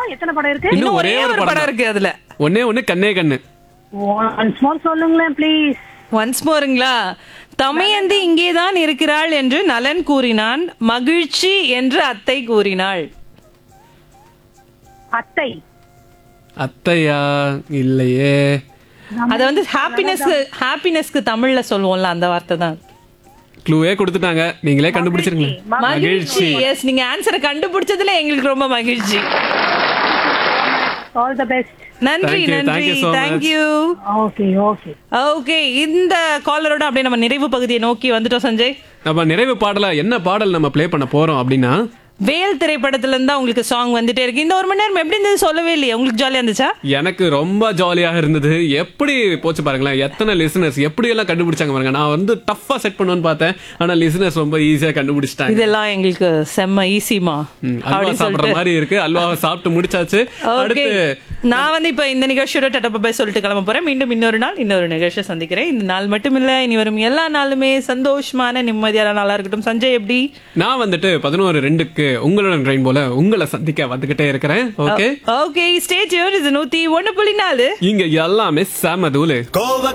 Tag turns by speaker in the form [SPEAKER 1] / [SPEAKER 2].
[SPEAKER 1] எத்தனை படம் இருக்கு?
[SPEAKER 2] இன்னும் ஒரே ஒரு
[SPEAKER 3] படம்
[SPEAKER 2] படம்
[SPEAKER 3] இருக்கு அதுல.
[SPEAKER 2] ஒண்ணே கண்ணே கண்ணு.
[SPEAKER 1] ஒன்ஸ் மோர் சொல்லுங்களேன் ப்ளீஸ்.
[SPEAKER 3] ஒன்ஸ் மோருங்களா? தமயந்தி இங்கேதான் இருக்கிறாள் என்று நலன் கூறினான், மகிழ்ச்சி என்று அத்தை கூறினாள்.
[SPEAKER 1] அத்தை.
[SPEAKER 2] அத்தையா? இல்லையே.
[SPEAKER 3] அத வந்து ஹாப்பினஸ்க்கு தமிழ்ல சொல்லுவோம்ல, அந்த வார்த்தை தான்.
[SPEAKER 2] க்ளூவே கொடுத்துட்டாங்க, நீங்களே கண்டுபிடிச்சிருங்களேன்.
[SPEAKER 3] மகிழ்ச்சி. எஸ், நீங்க ஆன்சரை கண்டுபிடிச்சதுல எங்களுக்கு ரொம்ப மகிழ்ச்சி.
[SPEAKER 1] All the best.
[SPEAKER 3] நன்றி நன்றி, தேங்க்யூ.
[SPEAKER 1] ஓகே ஓகே
[SPEAKER 3] ஓகே, இந்த காலரோட அப்படியே நம்ம நிறைவு பகுதியை நோக்கி வந்துட்டோம் சஞ்சய்.
[SPEAKER 2] நம்ம நிறைவு பாடலா என்ன பாடல் நம்ம ப்ளே பண்ண போறோம் அப்படின்னா,
[SPEAKER 3] வேல் திரைப்படத்துல இருந்தா உங்களுக்கு சாங் வந்துட்டே இருக்கு. இந்த ஒரு மணி நேரம் எப்படி இருந்தது சொல்லவே இல்லையே, உங்களுக்கு ஜாலியா இருந்துச்சா?
[SPEAKER 2] எனக்கு ரொம்ப ஜாலியாக இருந்தது. எப்படி போச்சு பாருங்களேன், எத்தனை லிசனர்ஸ் எப்படி எல்லாம் கண்டுபிடிச்சாங்க பாருங்க. நான் வந்து டஃபா செட் பண்ணுவேன்னு பார்த்தேன், ஆனா லிசனர்ஸ் ரொம்ப ஈஸியா கண்டுபிடிச்சிட்டாங்க.
[SPEAKER 3] இதெல்லாம் எங்களுக்கு செம்ம ஈஸிமா.
[SPEAKER 2] அல்வா சாப்பிடுற மாதிரி இருக்கு. அல்வாவை சாப்பிட்டு முடிச்சாச்சு. அடுத்து
[SPEAKER 3] நான் வந்து இப்ப இந்த நிகழ்ச்சியோட டட்டப்பாய் சொல்லிட்டு கிளம்ப போறேன். மீண்டும் இன்னொரு நாள் இன்னொரு நிகழ்ச்சியை சந்திக்கிறேன். இந்த நாள் மட்டும் இல்ல, இனி வரும் எல்லா நாளுமே சந்தோஷமான நிம்மதியான நாளா இருக்கட்டும். சஞ்சய் எப்படி?
[SPEAKER 2] நான் வந்துட்டு 11:02 உங்களுடன் ட்ரெயின் போல உங்களை சந்திக்க வந்துகிட்டே இருக்கிறேன். Okay
[SPEAKER 3] okay, stay tuned. இது 101.4.
[SPEAKER 2] இங்க எல்லாமே செம தூளு.